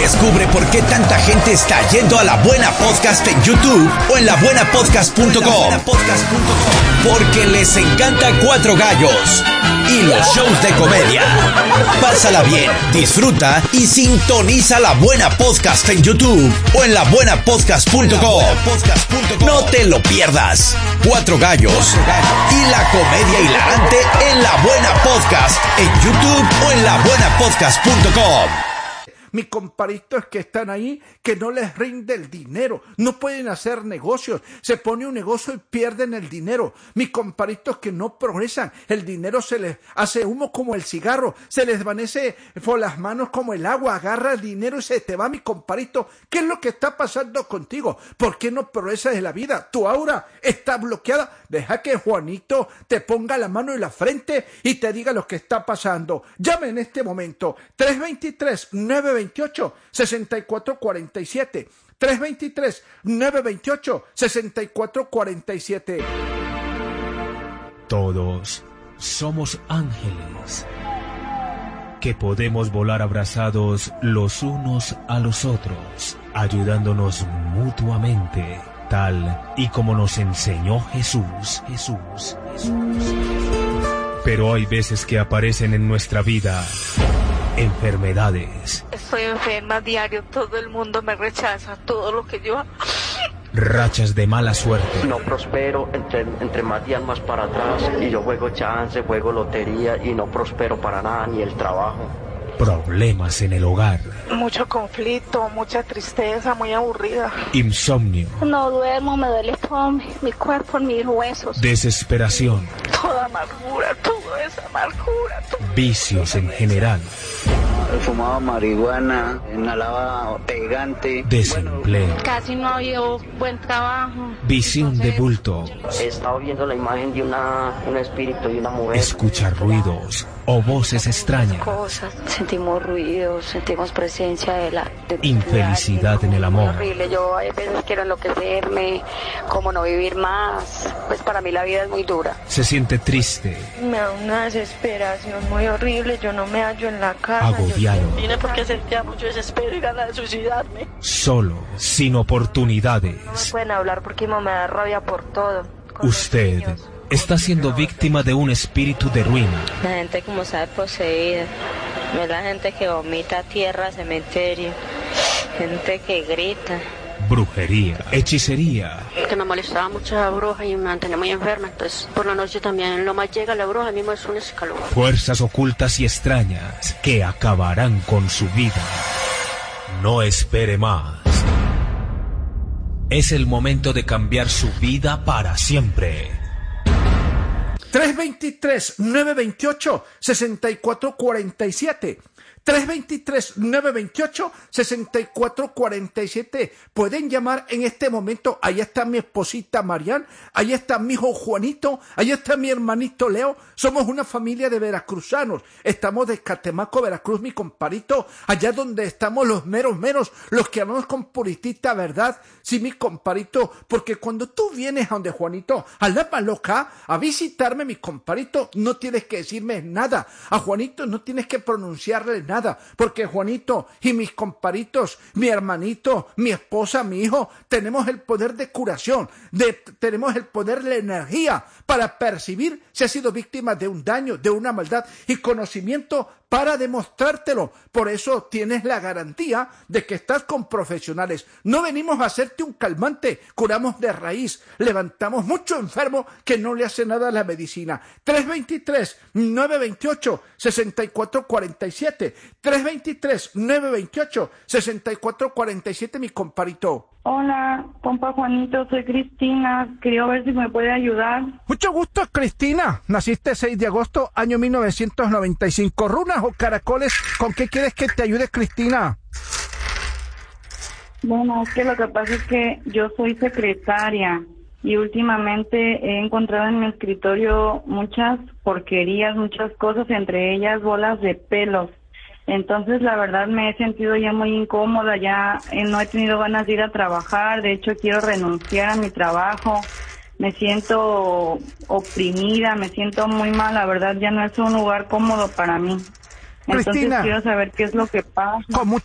Descubre por qué tanta gente está yendo a La Buena Podcast en YouTube o en labuenapodcast.com. Porque les encanta Cuatro Gallos y los shows de comedia. Pásala bien, disfruta y sintoniza La Buena Podcast en YouTube o en labuenapodcast.com. No te lo pierdas. Cuatro Gallos y la comedia hilarante en La Buena Podcast en YouTube o en labuenapodcast.com. Mis comparitos que están ahí, que no les rinde el dinero, no pueden hacer negocios, se pone un negocio y pierden el dinero. Mis comparitos que no progresan, el dinero se les hace humo como el cigarro, se les desvanece por las manos como el agua, agarra el dinero y se te va, mi comparito. ¿Qué es lo que está pasando contigo? ¿Por qué no progresas en la vida? Tu aura está bloqueada. Deja que Juanito te ponga la mano en la frente y te diga lo que está pasando. Llame en este momento 323-928-6447. 323-928-6447. Todos somos ángeles que podemos volar abrazados los unos a los otros, ayudándonos mutuamente, tal y como nos enseñó Jesús. Pero hay veces que aparecen en nuestra vida enfermedades. Estoy enferma diario, todo el mundo me rechaza, todo lo que yo hago. Rachas de mala suerte. No prospero, entre más días más para atrás, y yo juego chance, juego lotería y no prospero para nada, ni el trabajo. Problemas en el hogar. Mucho conflicto, mucha tristeza, muy aburrida. Insomnio. No duermo, me duele todo mi cuerpo, mis huesos. Desesperación. Toda amargura, todo es amargura. Vicios en general. Fumaba marihuana, inhalaba pegante. Desempleo. Casi no ha habido buen trabajo. Visión de bulto. He estado viendo la imagen de un espíritu de una mujer. Escuchar ruidos o voces extrañas. Sentimos ruidos, sentimos presencia de infelicidad en el amor. Horrible. Yo a veces quiero enloquecerme, como no vivir más. Pues para mí la vida es muy dura. Se siente triste. Me da una desesperación muy horrible, yo no me hallo en la casa. Agobiado. Vine porque sentía mucho desespero y ganas de suicidarme. Solo, sin oportunidades. No me pueden hablar porque me da rabia por todo. Usted está siendo víctima de un espíritu de ruina. La gente como sabe poseída. Es la gente que vomita tierra, cementerio. Gente que grita. Brujería, hechicería. Que me molestaba mucho la bruja y me mantenía muy enferma. Entonces por la noche también lo más llega la bruja, mismo es un escalofrío. Fuerzas ocultas y extrañas que acabarán con su vida. No espere más. Es el momento de cambiar su vida para siempre. 323-928-6447. 323-928-6447. Pueden llamar en este momento. Ahí está mi esposita Marian, ahí está mi hijo Juanito, ahí está mi hermanito Leo. Somos una familia de veracruzanos. Estamos de Catemaco, Veracruz, mi comparito. Allá donde estamos los meros, los que hablamos con puritita verdad. Sí, mi comparito, porque cuando tú vienes a donde Juanito, a la Maloca, a visitarme, mi comparito, no tienes que decirme nada. A Juanito no tienes que pronunciarle nada. Porque Juanito y mis comparitos, mi hermanito, mi esposa, mi hijo, tenemos el poder de curación, tenemos el poder de la energía para percibir si has sido víctima de un daño, de una maldad, y conocimiento para demostrártelo. Por eso tienes la garantía de que estás con profesionales. No venimos a hacerte un calmante, curamos de raíz, levantamos mucho enfermo que no le hace nada a la medicina. 323-928-6447. 323-928-6447, mi comparito. Hola, compa Juanito, soy Cristina. Quería ver si me puede ayudar. Mucho gusto, Cristina. Naciste 6 de agosto, año 1995. ¿Runas o caracoles? ¿Con qué quieres que te ayude, Cristina? Bueno, es que lo que pasa es que yo soy secretaria y últimamente he encontrado en mi escritorio muchas porquerías, muchas cosas, entre ellas bolas de pelos. Entonces, la verdad, me he sentido ya muy incómoda, ya no he tenido ganas de ir a trabajar, de hecho quiero renunciar a mi trabajo, me siento oprimida, me siento muy mal, la verdad ya no es un lugar cómodo para mí. Entonces Cristina, quiero saber qué es lo que pasa. Con mucho